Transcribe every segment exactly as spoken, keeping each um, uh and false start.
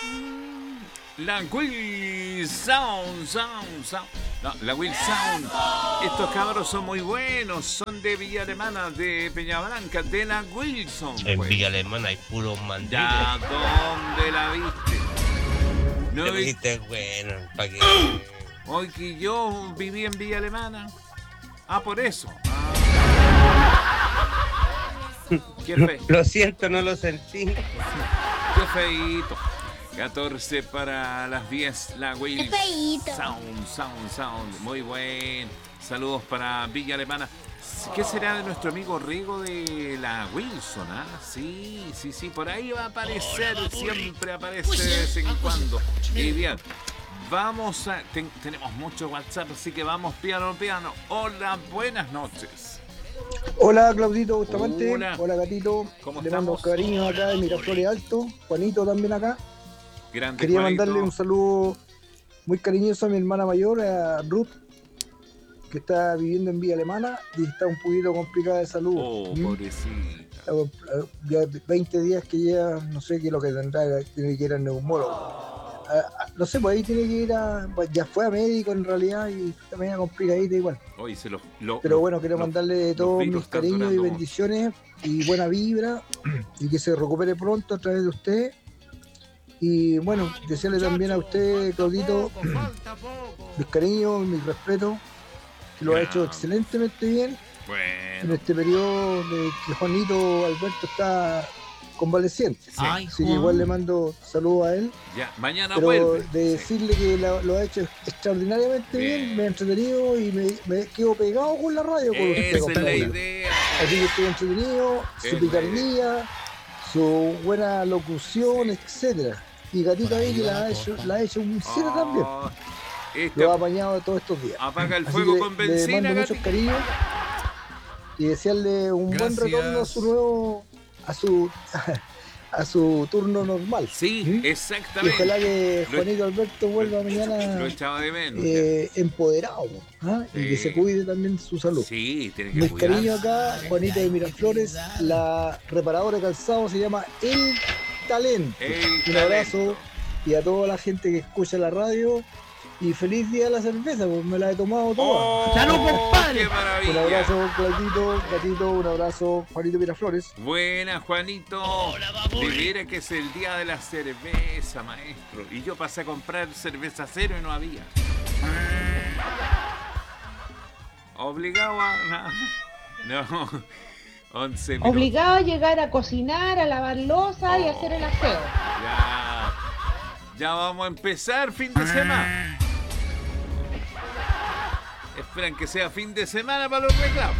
La Will Sound, Sound, Sound. No, la Will Sound. Estos cabros son muy buenos. Son de Villa Alemana, de Peñablanca, de la Wilson. En pues. Villa Alemana hay puros mandiles. Ya, ¿dónde la viste? No Te vi- viste bueno, ¿para qué? Hoy que yo viví en Villa Alemana. Ah, por eso. Ah. Qué fe. Lo siento, no lo sentí. Qué feíto. catorce para las diez. La Will Qué feíto. Sound, Sound, Sound. Muy buen. Saludos para Villa Alemana. ¿Qué será de nuestro amigo Rigo de la Wilson? ¿Ah? Sí, sí, sí. Por ahí va a aparecer. Siempre aparece de vez en cuando. Y bien. Vamos a... ten- tenemos mucho WhatsApp, así que vamos piano, piano. Hola, buenas noches. Hola Claudito Bustamante, Hola. hola, Gatito, ¿Cómo le mando estamos? cariño acá de Miraflores Alto, Juanito también acá. Grande Quería Juanito. mandarle un saludo muy cariñoso a mi hermana mayor, a Ruth, que está viviendo en Villa Alemana y está un poquito complicada de salud. Oh, ¿Mm? pobrecita. Ya veinte días que lleva, no sé qué es lo que tendrá, tiene que ir al neumólogo. Ah, ah, no sé, pues ahí tiene que ir a... pues ya fue a médico en realidad y está medio complicadita igual. Hoy se lo, lo- Pero lo- bueno, quiero lo- mandarle los todos virus mis están cariños y durando mucho. bendiciones y buena vibra y que se recupere pronto a través de usted. Y bueno, desearle también a usted, Claudito, mis cariños, mis respetos, que lo ha hecho Grande. excelentemente bien en Bueno, este periodo de que Juanito Alberto está convaleciente. Ay, Así que Juan. igual le mando saludos a él, ya, mañana pero vuelve. de Sí. decirle que lo, lo ha hecho extraordinariamente Bien. bien, me ha entretenido y me, me quedo pegado con la radio con usted, Esa es la compadre. idea. Así que estoy entretenido, Es su la picardía, su buena locución, etcétera. Y Gatito ahí que la ha hecho, la ha hecho un cero también. Oh, este, Lo ha apañado todos estos días. apaga el Así fuego que con le benzina, mando muchos gatito. cariños y desearle un buen Gracias. retorno a su nuevo, a su a su turno normal. Sí, ¿Mm? Y exactamente. ojalá que Lo- Juanito Alberto vuelva Lo mañana echaba de menos. eh, empoderado, ¿ah? Y que Sí. se cuide también su salud. Sí, tiene que Mis cuidarse. cariños acá, Juanita de Miraflores, la reparadora de calzado se llama El Talento. El Un abrazo talento. y a toda la gente que escucha la radio y feliz día de la cerveza, pues me la he tomado toda. Oh, ¡Salud, compadre! ¡Qué Un maravilla! abrazo, Claudito, Gatito, un abrazo, Juanito Miraflores. Buena, Juanito. De veras que es el día de la cerveza, maestro. Y yo pasé a comprar cerveza cero y no había. Obligado a... No. no. once minutos. Obligado a llegar a cocinar, a lavar losa y a hacer el aseo. Ya. Ya vamos a empezar fin de semana. Esperan que sea fin de semana para los reclamos.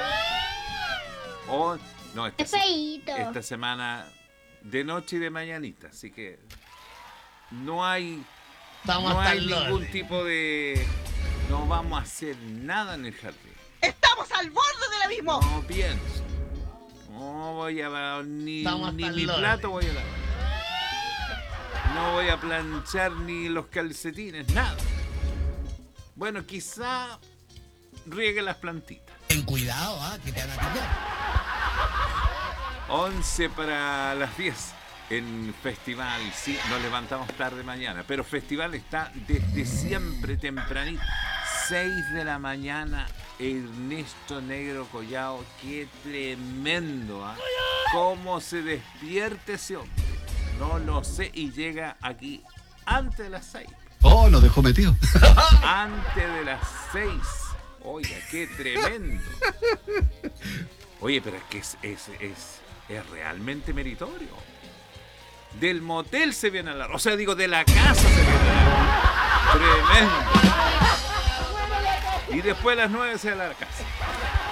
Oh, no, esta, Qué se- feíto. esta semana de noche y de mañanita, así que no hay, Estamos no hasta hay el ningún lore. tipo de... No vamos a hacer nada en el jardín. ¡Estamos al borde del abismo! No pienso. No voy a lavar ni, Estamos ni hasta mi el lore. plato voy a lavar. No voy a planchar ni los calcetines, nada. Bueno, quizá riegue las plantitas. Ten cuidado, ¿ah? Que te van a pillar. once para las diez en Festival. Sí, nos levantamos tarde mañana, pero Festival está desde siempre tempranito. seis de la mañana, Ernesto Negro Collao. Qué tremendo, ¿ah? ¿Cómo se despierta ese hombre? No lo sé y llega aquí antes de las seis. Oh, lo dejó metido. Antes de las seis. Oiga, qué tremendo. Oye, pero es que es, es, es, es realmente meritorio. Del motel se viene a la... O sea, digo, de la casa se viene a la... Tremendo. Y después a las nueve se va a la casa.